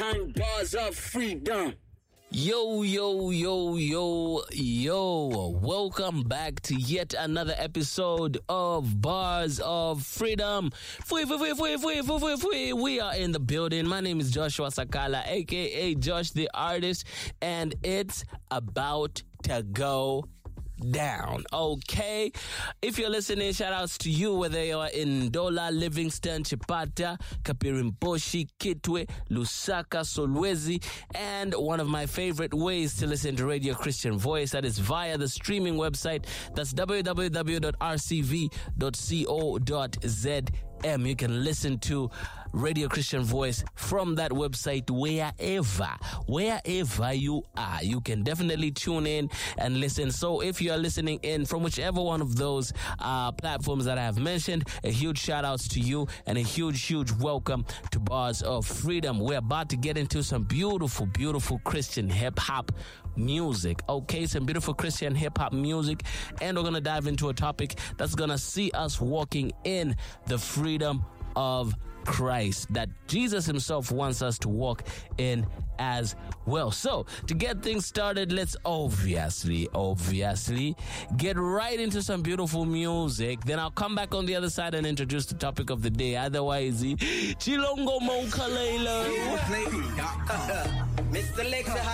time, bars of freedom. Yo, yo, yo, yo, yo. Welcome back to yet another episode of Bars of Freedom. We are in the building. My name is Joshua Sakala, aka Josh the Artist, and it's about to go down. Okay, if you're listening, shout outs to you, whether you are in Ndola, Livingston, Chipata, Kapirimposhi, Kitwe, Lusaka, Solwezi, and one of my favorite ways to listen to Radio Christian Voice, that is via the streaming website. That's www.rcv.co.zm. You can listen to Radio Christian Voice from that website wherever you are. You can definitely tune in and listen. So if you are listening in from whichever one of those platforms that I have mentioned, a huge shout outs to you and a huge welcome to Bars of Freedom. We're about to get into some beautiful Christian hip hop music. Okay, some beautiful Christian hip hop music, and we're gonna dive into a topic that's gonna see us walking in the freedom of Christ that Jesus himself wants us to walk in as well. So to get things started, let's obviously get right into some beautiful music. Then I'll come back on the other side and introduce the topic of the day. Otherwise, Chilongo Moukalela. Mr. Lecture